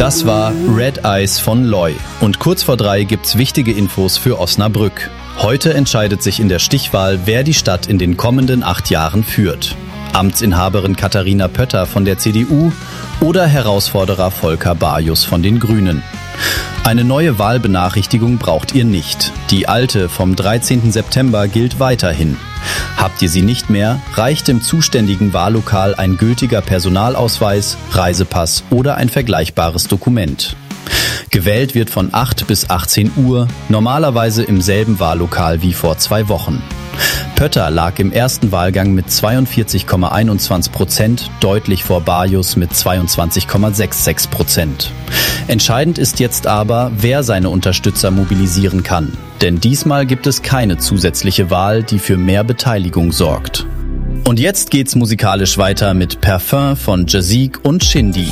Das war Red Eyes von Loy. Und kurz vor 3 gibt's wichtige Infos für Osnabrück. Heute entscheidet sich in der Stichwahl, wer die Stadt in den kommenden 8 Jahren führt. Amtsinhaberin Katharina Pötter von der CDU oder Herausforderer Volker Barjus von den Grünen. Eine neue Wahlbenachrichtigung braucht ihr nicht. Die alte vom 13. September gilt weiterhin. Habt ihr sie nicht mehr, reicht im zuständigen Wahllokal ein gültiger Personalausweis, Reisepass oder ein vergleichbares Dokument. Gewählt wird von 8 bis 18 Uhr, normalerweise im selben Wahllokal wie vor 2 Wochen. Pötter lag im ersten Wahlgang mit 42,21%, deutlich vor Barjus mit 22,66%. Entscheidend ist jetzt aber, wer seine Unterstützer mobilisieren kann. Denn diesmal gibt es keine zusätzliche Wahl, die für mehr Beteiligung sorgt. Und jetzt geht's musikalisch weiter mit Parfum von Jazik und Shindy.